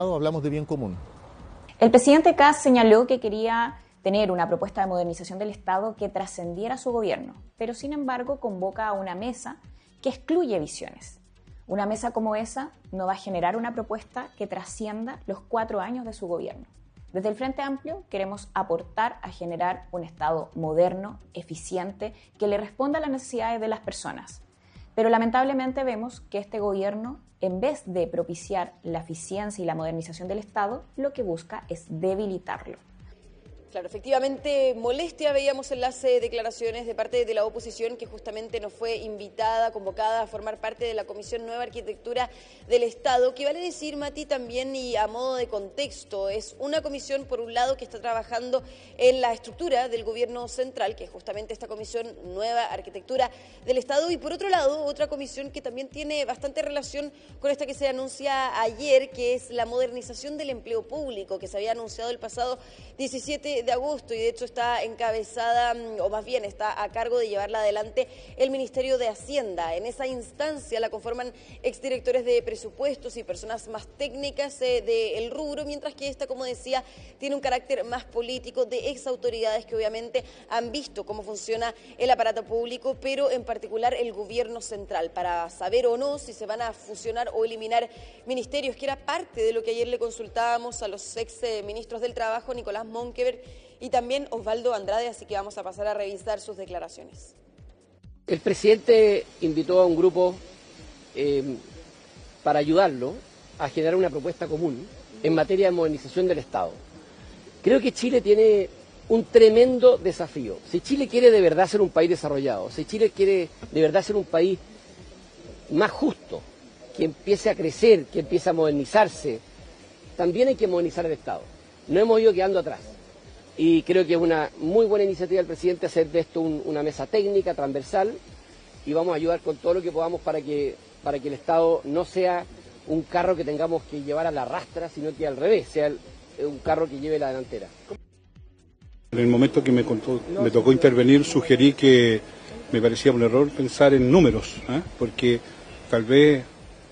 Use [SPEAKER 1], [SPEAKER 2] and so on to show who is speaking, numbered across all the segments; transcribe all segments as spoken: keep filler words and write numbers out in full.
[SPEAKER 1] Hablamos de bien común.
[SPEAKER 2] El presidente Kast señaló que quería tener una propuesta de modernización del Estado que trascendiera su gobierno, pero sin embargo convoca a una mesa que excluye visiones. Una mesa como esa no va a generar una propuesta que trascienda los cuatro años de su gobierno. Desde el Frente Amplio queremos aportar a generar un Estado moderno, eficiente, que le responda a las necesidades de las personas. Pero lamentablemente vemos que este gobierno, en vez de propiciar la eficiencia y la modernización del Estado, lo que busca es debilitarlo.
[SPEAKER 3] Claro, efectivamente, molestia, veíamos en las eh, declaraciones de parte de la oposición que justamente nos fue invitada, convocada a formar parte de la Comisión Nueva Arquitectura del Estado, que vale decir, Mati, también y a modo de contexto, es una comisión, por un lado, que está trabajando en la estructura del gobierno central, que es justamente esta Comisión Nueva Arquitectura del Estado, y por otro lado, otra comisión que también tiene bastante relación con esta que se anuncia ayer, que es la modernización del empleo público, que se había anunciado el pasado diecisiete de agosto y de hecho está encabezada, o más bien está a cargo de llevarla adelante el Ministerio de Hacienda. En esa instancia la conforman exdirectores de presupuestos y personas más técnicas eh, del rubro, mientras que esta, como decía, tiene un carácter más político de exautoridades que obviamente han visto cómo funciona el aparato público, pero en particular el gobierno central, para saber o no si se van a fusionar o eliminar ministerios, que era parte de lo que ayer le consultábamos a los ex eh, ministros del Trabajo, Nicolás Monkeberg y también Osvaldo Andrade, así que vamos a pasar a revisar sus declaraciones.
[SPEAKER 4] El presidente invitó a un grupo eh, para ayudarlo a generar una propuesta común en materia de modernización del Estado. Creo que Chile tiene un tremendo desafío. Si Chile quiere de verdad ser un país desarrollado, si Chile quiere de verdad ser un país más justo, que empiece a crecer, que empiece a modernizarse, también hay que modernizar el Estado. No hemos ido quedando atrás. Y creo que es una muy buena iniciativa del presidente hacer de esto un, una mesa técnica, transversal, y vamos a ayudar con todo lo que podamos para que, para que el Estado no sea un carro que tengamos que llevar a la rastra, sino que al revés, sea el, un carro que lleve la delantera.
[SPEAKER 5] En el momento que me, contó, me tocó intervenir, sugerí que me parecía un error pensar en números, ¿eh? porque tal vez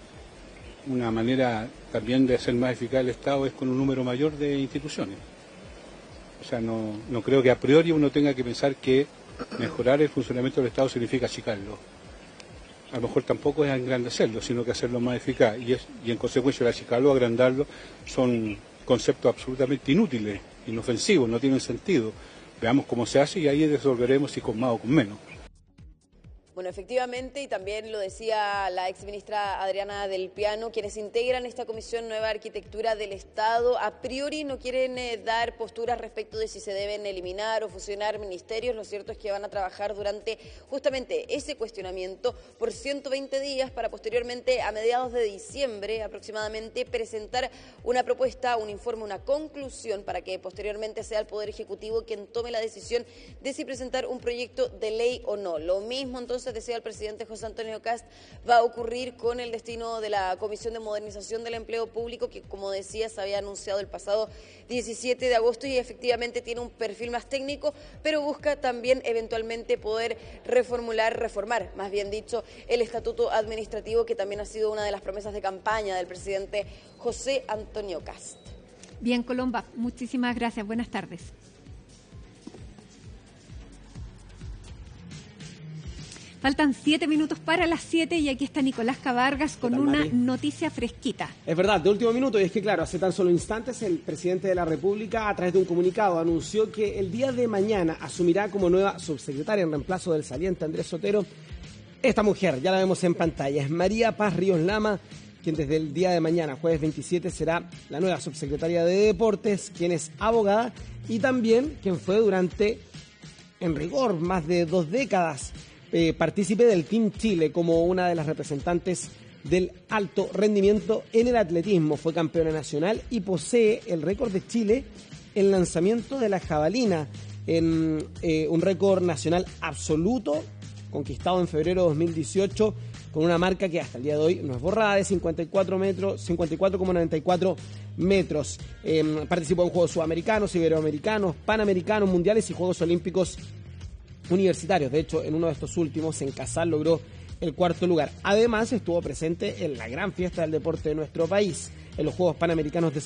[SPEAKER 5] una manera también de hacer más eficaz el Estado es con un número mayor de instituciones. O sea, no, no creo que a priori uno tenga que pensar que mejorar el funcionamiento del Estado significa achicarlo. A lo mejor tampoco es engrandecerlo, sino que hacerlo más eficaz. Y, es, y en consecuencia el achicarlo o agrandarlo son conceptos absolutamente inútiles, inofensivos, no tienen sentido. Veamos cómo se hace y ahí resolveremos si con más o con menos.
[SPEAKER 3] Bueno, efectivamente, y también lo decía la exministra Adriana del Piano, quienes integran esta Comisión Nueva Arquitectura del Estado, a priori no quieren eh, dar posturas respecto de si se deben eliminar o fusionar ministerios. Lo cierto es que van a trabajar durante justamente ese cuestionamiento por ciento veinte días para posteriormente, a mediados de diciembre aproximadamente, presentar una propuesta, un informe, una conclusión para que posteriormente sea el Poder Ejecutivo quien tome la decisión de si presentar un proyecto de ley o no. Lo mismo entonces decía el presidente José Antonio Kast, va a ocurrir con el destino de la Comisión de Modernización del Empleo Público, que como decía se había anunciado el pasado diecisiete de agosto y efectivamente tiene un perfil más técnico, pero busca también eventualmente poder reformular, reformar, más bien dicho, el estatuto administrativo, que también ha sido una de las promesas de campaña del presidente José Antonio Kast.
[SPEAKER 6] Bien, Colomba, muchísimas gracias. Buenas tardes. Faltan siete minutos para las siete y aquí está Nicolás Cavargas con una noticia fresquita.
[SPEAKER 7] Es verdad, de último minuto, y es que claro, hace tan solo instantes el presidente de la República, a través de un comunicado, anunció que el día de mañana asumirá como nueva subsecretaria en reemplazo del saliente Andrés Sotero. Esta mujer, ya la vemos en pantalla, es María Paz Ríos Lama, quien desde el día de mañana, jueves veintisiete, será la nueva subsecretaria de Deportes, quien es abogada y también quien fue durante, en rigor, más de dos décadas, Eh, partícipe del Team Chile como una de las representantes del alto rendimiento en el atletismo. Fue campeona nacional y posee el récord de Chile en lanzamiento de la jabalina, en eh, un récord nacional absoluto conquistado en febrero de dos mil dieciocho con una marca que hasta el día de hoy no es borrada, de cincuenta y cuatro metros, cincuenta y cuatro coma noventa y cuatro metros. Eh, participó en Juegos Sudamericanos, Iberoamericanos, Panamericanos, Mundiales y Juegos Olímpicos universitarios. De hecho, en uno de estos últimos, en Casal, logró el cuarto lugar. Además, estuvo presente en la gran fiesta del deporte de nuestro país, en los Juegos Panamericanos de